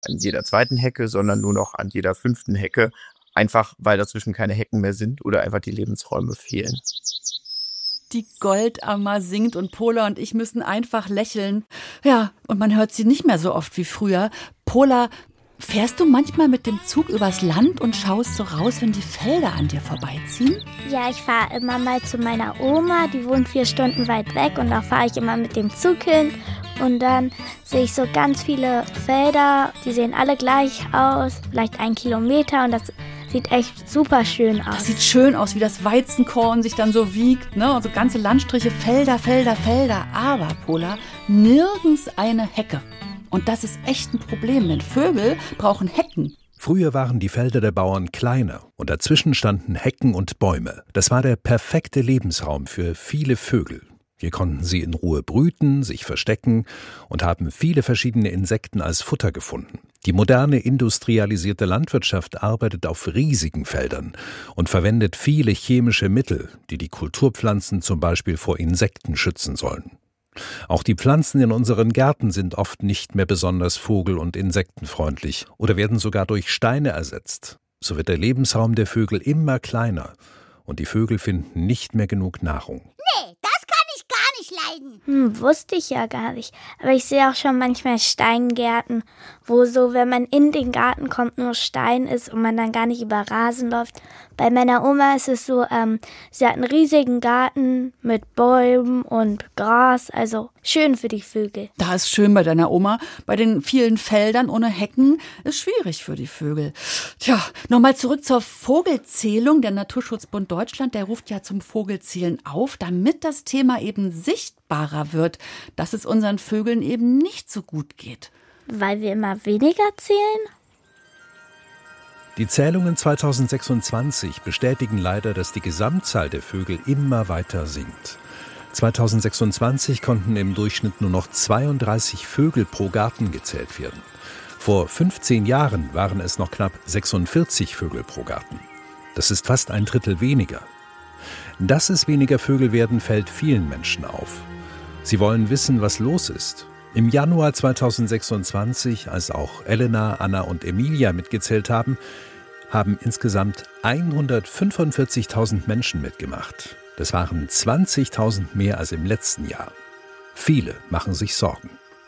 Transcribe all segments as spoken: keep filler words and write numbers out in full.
an jeder zweiten Hecke, sondern nur noch an jeder fünften Hecke. Einfach, weil dazwischen keine Hecken mehr sind oder einfach die Lebensräume fehlen. Die Goldammer singt und Pola und ich müssen einfach lächeln. Ja, und man hört sie nicht mehr so oft wie früher. Pola, fährst du manchmal mit dem Zug übers Land und schaust so raus, wenn die Felder an dir vorbeiziehen? Ja, ich fahre immer mal zu meiner Oma, die wohnt vier Stunden weit weg und da fahre ich immer mit dem Zug hin. Und dann sehe ich so ganz viele Felder, die sehen alle gleich aus, vielleicht ein Kilometer und das sieht echt super schön aus. Das sieht schön aus, wie das Weizenkorn sich dann so wiegt, ne? Und so ganze Landstriche, Felder, Felder, Felder. Aber, Pola, nirgends eine Hecke. Und das ist echt ein Problem, denn Vögel brauchen Hecken. Früher waren die Felder der Bauern kleiner und dazwischen standen Hecken und Bäume. Das war der perfekte Lebensraum für viele Vögel. Hier konnten sie in Ruhe brüten, sich verstecken und haben viele verschiedene Insekten als Futter gefunden. Die moderne industrialisierte Landwirtschaft arbeitet auf riesigen Feldern und verwendet viele chemische Mittel, die die Kulturpflanzen zum Beispiel vor Insekten schützen sollen. Auch die Pflanzen in unseren Gärten sind oft nicht mehr besonders vogel- und insektenfreundlich oder werden sogar durch Steine ersetzt. So wird der Lebensraum der Vögel immer kleiner und die Vögel finden nicht mehr genug Nahrung. Nee, das kann ich gar nicht leiden. Hm, wusste ich ja gar nicht. Aber ich sehe auch schon manchmal Steingärten, wo so, wenn man in den Garten kommt, nur Stein ist und man dann gar nicht über Rasen läuft. Bei meiner Oma ist es so, ähm, sie hat einen riesigen Garten mit Bäumen und Gras, also schön für die Vögel. Da ist schön bei deiner Oma. Bei den vielen Feldern ohne Hecken ist schwierig für die Vögel. Tja, nochmal zurück zur Vogelzählung. Der Naturschutzbund Deutschland, der ruft ja zum Vogelzählen auf, damit das Thema eben sichtbarer wird, dass es unseren Vögeln eben nicht so gut geht. Weil wir immer weniger zählen? Die Zählungen zweitausendsechsundzwanzig bestätigen leider, dass die Gesamtzahl der Vögel immer weiter sinkt. zweitausendsechsundzwanzig konnten im Durchschnitt nur noch zweiunddreißig Vögel pro Garten gezählt werden. Vor fünfzehn Jahren waren es noch knapp sechsundvierzig Vögel pro Garten. Das ist fast ein Drittel weniger. Dass es weniger Vögel werden, fällt vielen Menschen auf. Sie wollen wissen, was los ist. Im Januar zweitausendsechsundzwanzig, als auch Elena, Anna und Emilia mitgezählt haben, haben insgesamt hundertfünfundvierzigtausend Menschen mitgemacht. Das waren zwanzigtausend mehr als im letzten Jahr. Viele machen sich Sorgen.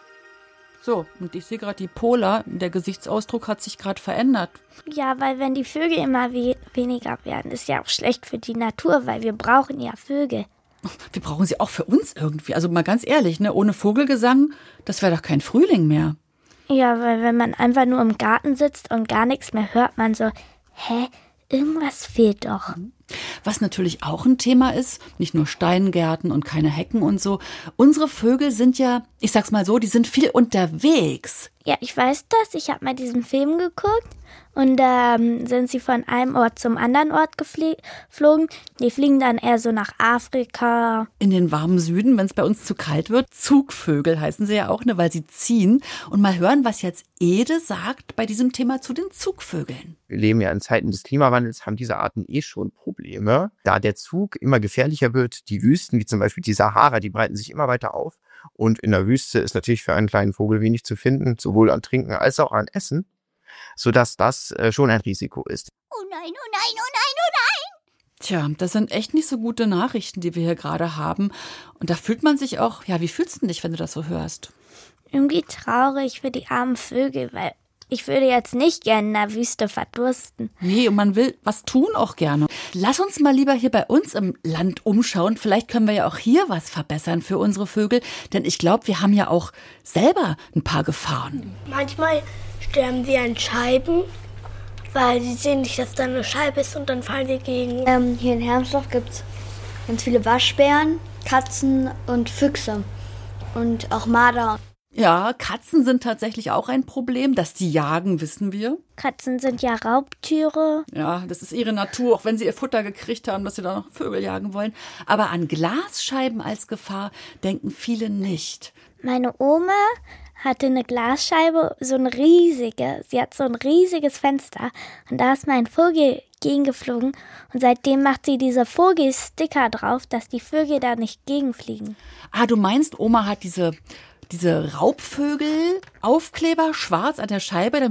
So, und ich sehe gerade die Pola, der Gesichtsausdruck hat sich gerade verändert. Ja, weil wenn die Vögel immer we- weniger werden, ist ja auch schlecht für die Natur, weil wir brauchen ja Vögel. Wir brauchen sie auch für uns irgendwie. Also mal ganz ehrlich, ne, ohne Vogelgesang, das wäre doch kein Frühling mehr. Ja, weil wenn man einfach nur im Garten sitzt und gar nichts mehr hört, man so, hä, irgendwas fehlt doch. Was natürlich auch ein Thema ist, nicht nur Steingärten und keine Hecken und so. Unsere Vögel sind ja, ich sag's mal so, die sind viel unterwegs. Ja, ich weiß das. Ich habe mal diesen Film geguckt und da ähm, sind sie von einem Ort zum anderen Ort geflie- geflogen. Die fliegen dann eher so nach Afrika. In den warmen Süden, wenn es bei uns zu kalt wird. Zugvögel heißen sie ja auch, ne, weil sie ziehen. Und mal hören, was jetzt Ede sagt bei diesem Thema zu den Zugvögeln. Wir leben ja in Zeiten des Klimawandels, haben diese Arten eh schon Probleme. Da der Zug immer gefährlicher wird, die Wüsten, wie zum Beispiel die Sahara, die breiten sich immer weiter auf. Und in der Wüste ist natürlich für einen kleinen Vogel wenig zu finden, sowohl an Trinken als auch an Essen, sodass das äh, schon ein Risiko ist. Oh nein, oh nein, oh nein, oh nein! Tja, das sind echt nicht so gute Nachrichten, die wir hier gerade haben. Und da fühlt man sich auch, ja, wie fühlst du dich, wenn du das so hörst? Irgendwie traurig für die armen Vögel, weil ich würde jetzt nicht gerne in der Wüste verdursten. Nee, und man will was tun auch gerne. Lass uns mal lieber hier bei uns im Land umschauen. Vielleicht können wir ja auch hier was verbessern für unsere Vögel. Denn ich glaube, wir haben ja auch selber ein paar Gefahren. Manchmal sterben sie an Scheiben, weil sie sehen nicht, dass da eine Scheibe ist und dann fallen sie gegen. Ähm, hier in Hermsdorf gibt es ganz viele Waschbären, Katzen und Füchse und auch Marder. Ja, Katzen sind tatsächlich auch ein Problem. Dass die jagen, wissen wir. Katzen sind ja Raubtiere. Ja, das ist ihre Natur, auch wenn sie ihr Futter gekriegt haben, dass sie da noch Vögel jagen wollen. Aber an Glasscheiben als Gefahr denken viele nicht. Meine Oma hatte eine Glasscheibe, so ein riesige, sie hat so ein riesiges Fenster und da ist mal ein Vogel gegengeflogen und seitdem macht sie diese Vogelsticker drauf, dass die Vögel da nicht gegenfliegen. Ah, du meinst, Oma hat diese... diese Raubvögel Aufkleber schwarz an der Scheibe,